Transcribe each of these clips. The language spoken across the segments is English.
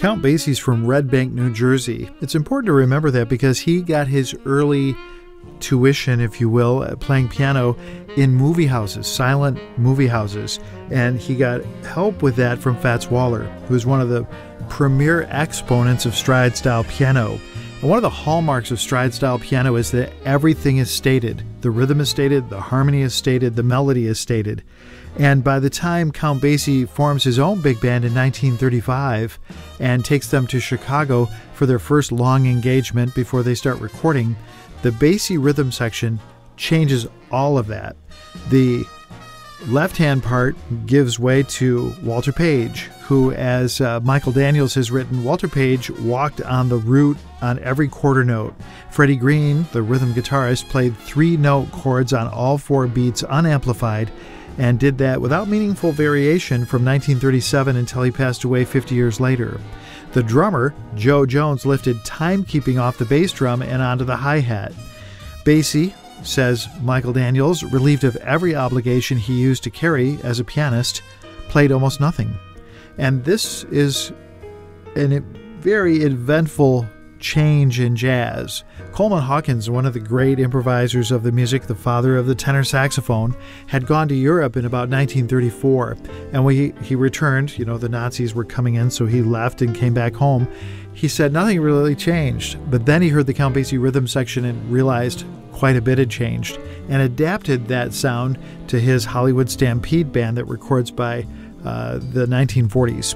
Count Basie's from Red Bank, New Jersey. It's important to remember that because he got his early tuition, if you will, playing piano in movie houses, silent movie houses. And he got help with that from Fats Waller, who is one of the premier exponents of stride-style piano. And one of the hallmarks of stride-style piano is that everything is stated. The rhythm is stated, the harmony is stated, the melody is stated. And by the time Count Basie forms his own big band in 1935 and takes them to Chicago for their first long engagement before they start recording, the Basie rhythm section changes all of that. The left-hand part gives way to Walter Page, who, as Michael Daniels has written, Walter Page walked on the root on every quarter note. Freddie Green, the rhythm guitarist, played 3-note chords on all 4 beats unamplified and did that without meaningful variation from 1937 until he passed away 50 years later. The drummer, Joe Jones, lifted timekeeping off the bass drum and onto the hi-hat. Basie, says Michael Daniels, relieved of every obligation he used to carry as a pianist, played almost nothing. And this is a very eventful change in jazz. Coleman Hawkins, one of the great improvisers of the music, the father of the tenor saxophone, had gone to Europe in about 1934. And when he returned, the Nazis were coming in, so he left and came back home. He said nothing really changed. But then he heard the Count Basie rhythm section and realized quite a bit had changed, and adapted that sound to his Hollywood Stampede band that records by the 1940s.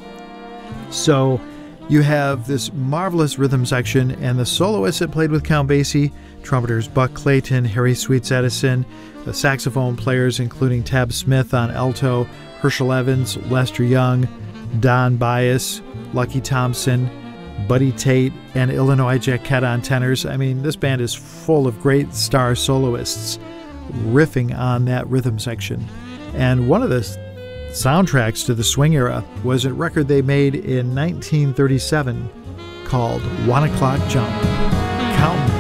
So you have this marvelous rhythm section, and the soloists that played with Count Basie, trumpeters Buck Clayton, Harry Sweets Edison, the saxophone players including Tab Smith on alto, Herschel Evans, Lester Young, Don Byas, Lucky Thompson, Buddy Tate, and Illinois Jacquette on tenors. I mean, this band is full of great star soloists riffing on that rhythm section. And one of the soundtracks to the swing era was a record they made in 1937 called 1 O'Clock Jump. Count